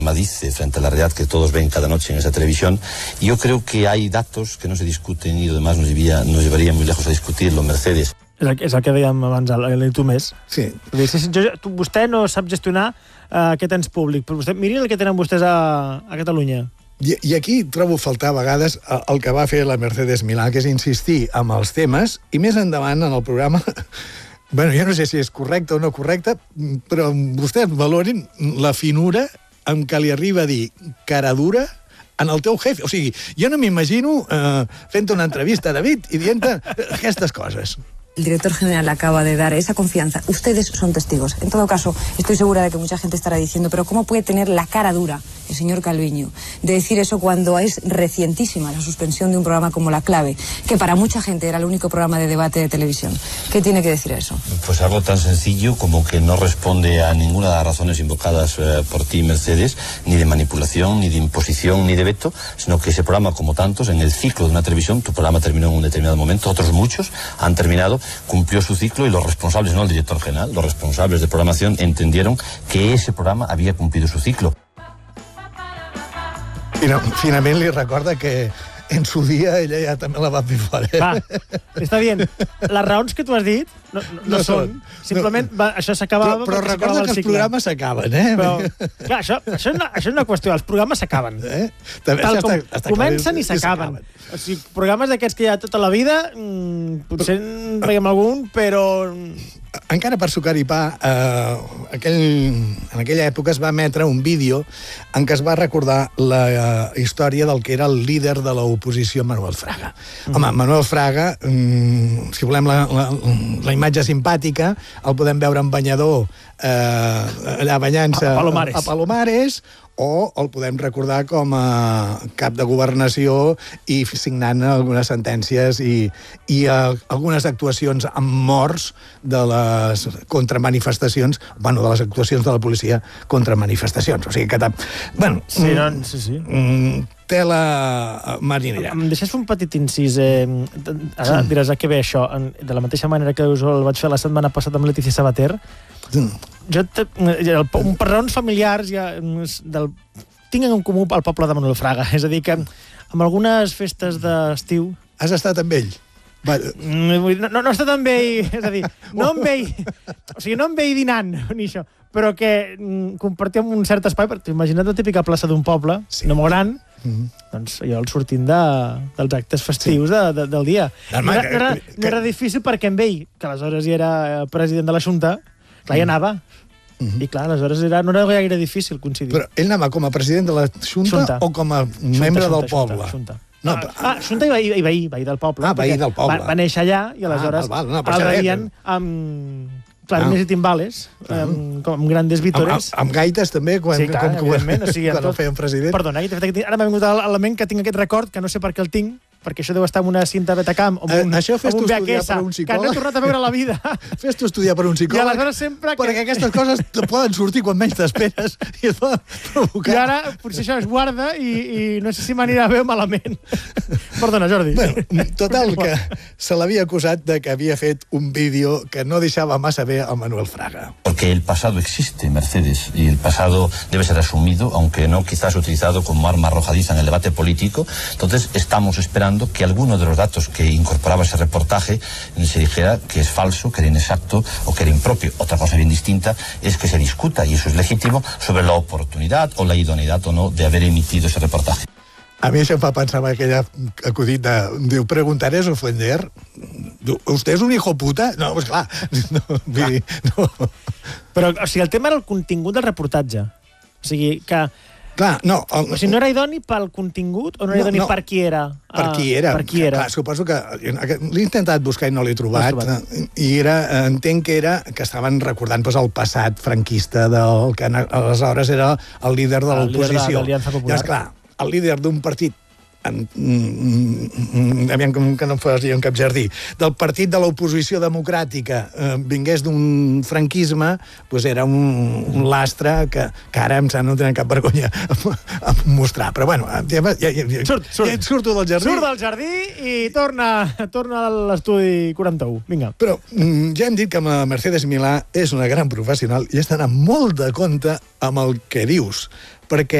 Dice frente a la realidad que todos ven cada noche en esa televisión. Y yo creo que hay datos que no se discuten y además nos llevaría muy lejos a discutirlo. Mercedes. És el que dèiem abans, tu més. Sí. Vostè no sap gestionar aquest ens públic, però miri el que tenen vostès a Catalunya. I aquí trobo faltar a vegades el que va fer la Mercedes Milà, que és insistir en els temes, i més endavant en el programa... Bueno, jo no sé si és correcte o no correcte, però vostès valorin la finura amb què li arriba a dir cara dura en el teu jefe. O sigui, jo no m'imagino fent una entrevista a David i dient aquestes coses. El director general acaba de dar esa confianza. Ustedes son testigos. En todo caso, estoy segura de que mucha gente estará diciendo, pero ¿cómo puede tener la cara dura el señor Calviño de decir eso cuando es recientísima la suspensión de un programa como La Clave, que para mucha gente era el único programa de debate de televisión? ¿Qué tiene que decir eso? Pues algo tan sencillo como que no responde a ninguna de las razones invocadas por ti, Mercedes, ni de manipulación, ni de imposición, ni de veto, sino que ese programa, como tantos, en el ciclo de una televisión, tu programa terminó en un determinado momento, otros muchos han terminado, cumplió su ciclo y los responsables, no el director general, los responsables de programación entendieron que ese programa había cumplido su ciclo. Finalment li recorda que en su dia ella ja també la va fer fora. Va, està bien. Les raons que tu has dit no són. Simplement això s'acabava... Però recorda que els programes s'acaben, eh? Però, clar, això és una qüestió. Els programes s'acaben. Tal com comencen i s'acaben. O sigui, programes d'aquests que hi ha tota la vida, potser en veiem algun, però... Encara per sucar i pa, en aquella època es va emetre un vídeo en què es va recordar la història del que era el líder de l'oposició, Manuel Fraga. Home, Manuel Fraga, si volem la imatge simpàtica, el podem veure en banyador allà banyant-se a Palomares, o el podem recordar com a cap de governació i signant algunes sentències i algunes actuacions amb morts de les contramanifestacions, bueno, de les actuacions de la policia contra manifestacions. O sigui que... Bueno, sí. Tela marinera. Em deixes un petit incís. Ara diràs a què ve això. De la mateixa manera que us el vaig fer la setmana passada amb Letícia Sabater, per raons familiars tinc en comú el poble de Manuel Fraga. És a dir, que en algunes festes d'estiu... Has estat amb ell? No he estat amb ell, és a dir, no amb ell dinant, ni això, però que compartíem un cert espai, perquè imagina't la típica plaça d'un poble, no molt gran, doncs jo el sortint dels actes festius del dia. No era difícil perquè amb ell, que aleshores ja era president de la Junta, clar, hi anava. I clar, aleshores no era gaire difícil coincidir. Però ell anava com a president de la Junta o com a membre del poble? Junta i veí del poble. Ah, veí del poble. Va néixer allà i aleshores el veien amb clarinets i timbales, amb grandes vítores. Amb gaites també, quan el feien president. Perdona, ara m'ha vingut a la ment que tinc aquest record, que no sé per què el tinc, perquè això deu estar amb una cinta Betacam o amb un VHS, que no he tornat a veure a la vida. Fes-t'ho estudiar per un psicòleg, i aleshores sempre perquè aquestes coses poden sortir quan menys t'esperes i et poden provocar. I ara potser això es guarda i no sé si m'anirà bé o malament. Perdona, Jordi. Bueno, total, que se l'havia acusat de que havia fet un vídeo que no deixava massa bé a Manuel Fraga. Porque el pasado existe, Mercedes, y el pasado debe ser asumido, aunque no quizás utilizado como arma arrojadiza en el debate político. Entonces estamos esperando que alguno de los datos que incorporaba ese reportaje se dijera que es falso, que era inexacto o que era impropio. Otra cosa bien distinta es que se discuta, y eso es legítimo, sobre la oportunidad o la idoneidad o no de haber emitido ese reportaje. A mi això em fa pensar en aquell acudit de... Diu, ¿preguntaré a ofender? ¿Usted es un hijo puta? No, pues clar. No. Però, o sigui, el tema era el contingut del reportatge. O sigui, que... Clar, no... O sigui, no era idoni pel contingut o no era idoni per qui era? Per qui era. Clar, suposo que l'he intentat buscar i no l'he trobat. I entenc que estaven recordant el passat franquista del que aleshores era el líder de l'oposició. De l'Aliança Popular. Llavors, clar, el líder d'un partit aviam que no faria en cap jardí, del partit de l'oposició democràtica vingués d'un franquisme, doncs era un lastre que ara em sembla no tenen cap vergonya a mostrar. Però bueno, surto del jardí. Surt del jardí i torna a l'estudi 41. Vinga. Però ja hem dit que la Mercedes Milà és una gran professional i has d'anar molt de compte amb el que dius, perquè